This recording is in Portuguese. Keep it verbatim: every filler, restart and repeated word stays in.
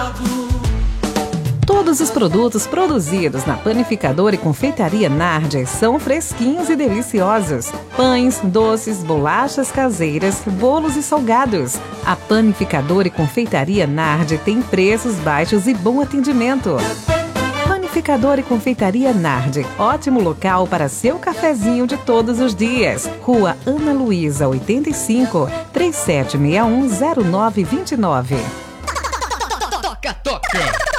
Todos os produtos produzidos na Panificadora e Confeitaria Nardi são fresquinhos e deliciosos. Pães, doces, bolachas caseiras, bolos e salgados. A Panificadora e Confeitaria Nardi tem preços baixos e bom atendimento. Panificadora e Confeitaria Nardi, ótimo local para seu cafezinho de todos os dias. Rua Ana Luísa, oitenta e cinco, trinta e sete sessenta e um, zero nove dois nove. Toca, toca!